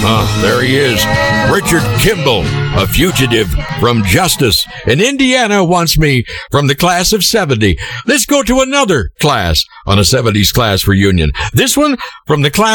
There he is. Richard Kimball, a fugitive from justice. And Indiana wants me from the class of 70. Let's go to another class on a 70s class reunion. This one from the class